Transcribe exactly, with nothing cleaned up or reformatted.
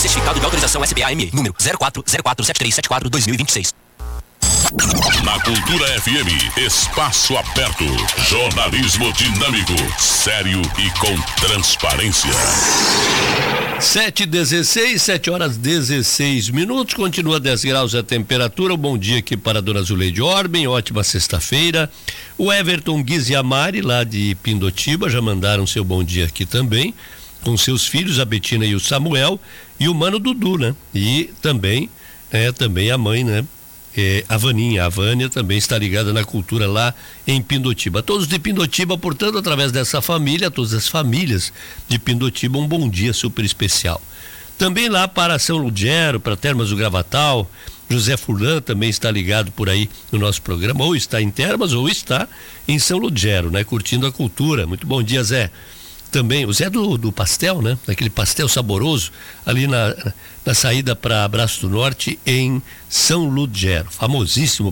Certificado de autorização S B A M E, número zero quatro zero quatro sete três sete quatro dois mil e vinte e seis. Na Cultura F M, espaço aberto, jornalismo dinâmico, sério e com transparência. sete e dezesseis, sete horas dezesseis minutos, continua dez graus a temperatura. Bom dia aqui para a dona Zuleide Orben, ótima sexta-feira. O Everton Guiziamari, lá de Pindotiba, já mandaram seu bom dia aqui também, com seus filhos, a Betina e o Samuel, e o mano Dudu, né? E também, é, também a mãe, né? É, a Vaninha, a Vânia também está ligada na cultura lá em Pindotiba. Todos de Pindotiba, portanto, através dessa família, todas as famílias de Pindotiba, um bom dia super especial. Também lá para São Ludgero, para Termas do Gravatal, José Furlan também está ligado por aí no nosso programa, ou está em Termas ou está em São Ludgero, né? Curtindo a cultura. Muito bom dia, Zé. Também, o Zé do, do pastel, né? Daquele pastel saboroso, ali na, na saída para Abraço do Norte, em São Ludgero. Famosíssimo